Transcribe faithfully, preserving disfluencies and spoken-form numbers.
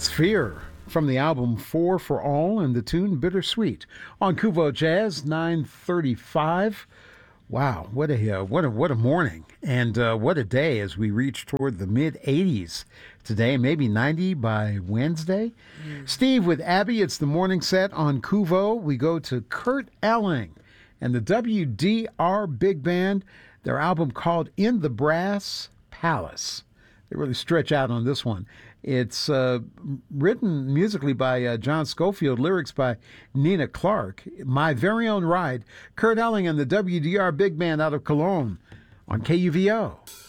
Sphere from the album Four for All and the tune Bittersweet on Kuvo Jazz nine thirty-five. Wow, what a uh, what a what a morning and uh, what a day as we reach toward the mid eighties today, maybe ninety by Wednesday. Mm. Steve with Abby, it's the morning set on Kuvo. We go to Kurt Elling and the W D R Big Band, their album called In the Brass Palace. They really stretch out on this one. It's uh, written musically by uh, John Schofield, lyrics by Nina Clark. My Very Own Ride, Kurt Elling and the W D R Big Band out of Cologne on K U V O.